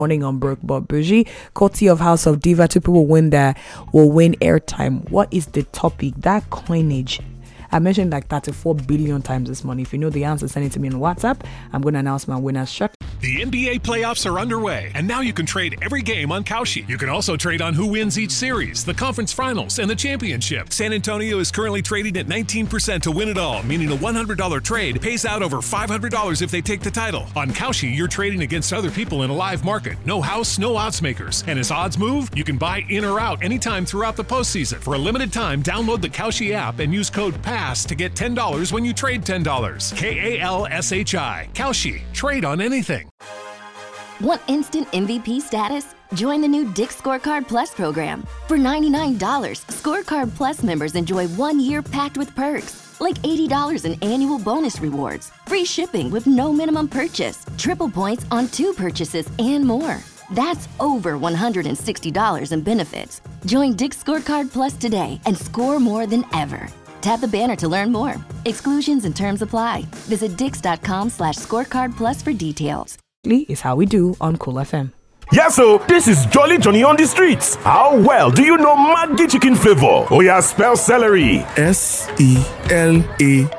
Morning on Brooke Bob Bougie, courtesy of House of Diva. 2 people will win airtime. What is the topic? That coinage. I mentioned like 34 billion times this morning. If you know the answer, send it to me on WhatsApp. I'm going to announce my winners shortly. The NBA playoffs are underway, and now you can trade every game on Kalshi. You can also trade on who wins each series, the conference finals, and the championship. San Antonio is currently trading at 19% to win it all, meaning a $100 trade pays out over $500 if they take the title. On Kalshi, you're trading against other people in a live market. No house, no odds makers. And as odds move, you can buy in or out anytime throughout the postseason. For a limited time, download the Kalshi app and use code PASS to get $10 when you trade $10. KALSHI. Kalshi. Trade on anything. Want instant MVP status? Join the new Dick's Scorecard Plus program. For $99, Scorecard Plus members enjoy 1 year packed with perks, like $80 in annual bonus rewards, free shipping with no minimum purchase, triple points on 2 purchases, and more. That's over $160 in benefits. Join Dick's Scorecard Plus today and score more than ever. Tap the banner to learn more. Exclusions and terms apply. Visit dix.com/scorecard plus for details. Is how we do on Cool FM. Yeah, so this is Jolly Johnny on the streets. How well do you know Maggi chicken flavor? Oh yeah, spell celery. SELARIE.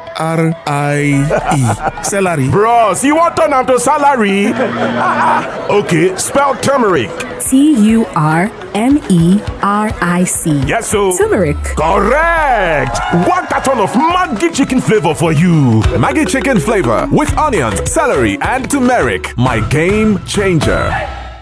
Celery. Bros, you want turn to salary? Okay, spell turmeric. TURMERIC. Yes, so Turmeric. Correct. One carton of Maggi chicken flavor for you. Maggi chicken flavor with onions, celery, and turmeric. My game changer.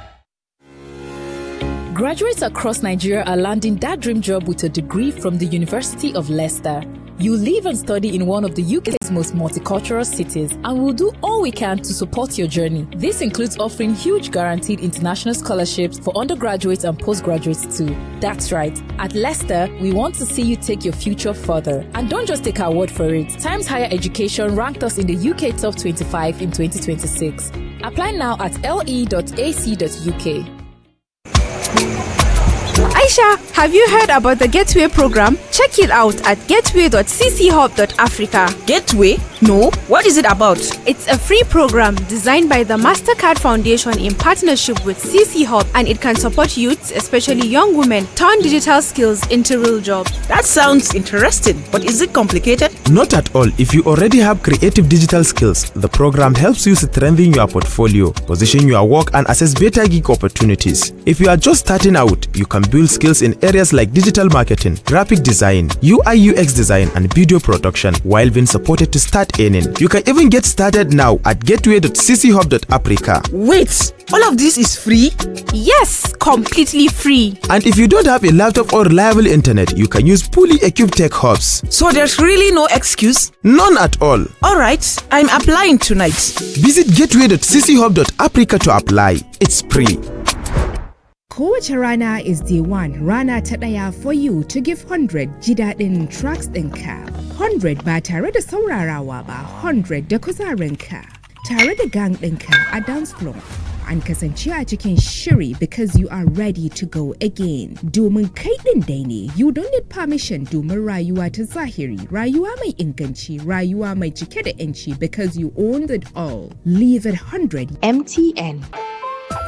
Graduates across Nigeria are landing that dream job with a degree from the University of Leicester. You live and study in one of the UK's most multicultural cities, and we'll do all we can to support your journey. This includes offering huge guaranteed international scholarships for undergraduates and postgraduates too. That's right. At Leicester, we want to see you take your future further. And don't just take our word for it. Times Higher Education ranked us in the UK Top 25 in 2026. Apply now at le.ac.uk. Aisha, have you heard about the Gateway program? Check it out at gateway.cchub.africa. Gateway? No. What is it about? It's a free program designed by the MasterCard Foundation in partnership with CC Hub, and it can support youths, especially young women, turn digital skills into real jobs. That sounds interesting, but is it complicated? Not at all. If you already have creative digital skills, the program helps you strengthen your portfolio, position your work, and assess better gig opportunities. If you are just starting out, you can build skills in areas like digital marketing, graphic design, UI/UX design, and video production while being supported to start earning. You can even get started now at gateway.cchub.africa. Wait, all of this is free? Yes, completely free. And if you don't have a laptop or reliable internet, you can use fully equipped tech hubs. So there's really no excuse? None at all. Alright, I'm applying tonight. Visit gateway.cchub.africa to apply. It's free. Kowace rana is day one, rana ta ɗaya for you to give 100 ji daɗin tracks ɗinka. 100 ba tare da saurarawa ba, 100 da kuzarinka. Tare da gang ɗinka a dance floor. An kasance a cikin shiri because you are ready to go again. Domin kai ɗin dai ne, you don't need permission domin rayuwa ta zahiri, rayuwa mai inganci, rayuwa mai cike da 'yanci because you owned it all. Leave it 100. MTN.